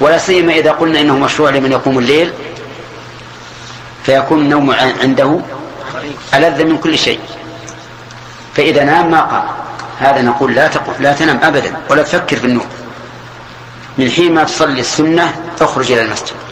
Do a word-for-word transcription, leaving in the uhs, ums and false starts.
ولا سيما إذا قلنا إنه مشروع لمن يقوم الليل، فيكون النوم عنده ألذ من كل شيء، فإذا نام ما قام. هذا نقول لا تقل لا تنام أبدا ولا تفكر في النوم، من حين ما تصلي السنة اخرج إلى المسجد.